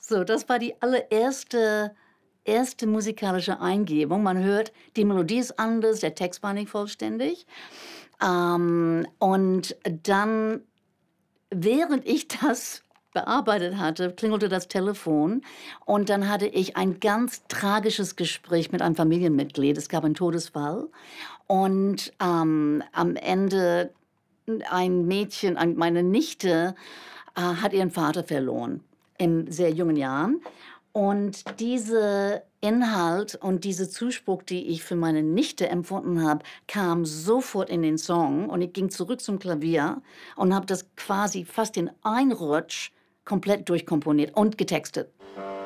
So, das war die erste musikalische Eingebung. Man hört, die Melodie ist anders, der Text war nicht vollständig. Und dann, während ich das bearbeitet hatte, klingelte das Telefon und dann hatte ich ein ganz tragisches Gespräch mit einem Familienmitglied. Es gab einen Todesfall und, am Ende ein Mädchen meine Nichte, hat ihren Vater verloren in sehr jungen Jahren. Und diese Inhalt und diese Zuspruch, die ich für meine Nichte empfunden habe, kam sofort in den Song und ich ging zurück zum Klavier und habe das quasi fast in ein Rutsch komplett durchkomponiert und getextet.